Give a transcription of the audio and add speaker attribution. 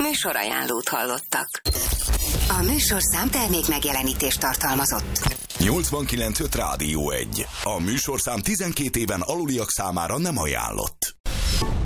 Speaker 1: Műsorajánlót hallottak. A műsorszám termék megjelenítést tartalmazott.
Speaker 2: 89.5 Rádió 1. A műsorszám 12 éven aluliak számára nem ajánlott.